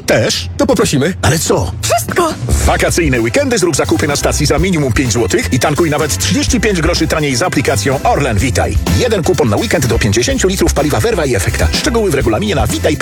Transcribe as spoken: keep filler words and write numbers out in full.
Też? To poprosimy. Ale co? Wszystko! W wakacyjne weekendy zrób zakupy na stacji za minimum pięć złotych i tankuj nawet trzydzieści pięć groszy taniej z aplikacją Orlen Witaj. Jeden kupon na weekend do pięćdziesiąt litrów paliwa Verva i Efekta. Szczegóły w regulaminie na witaj.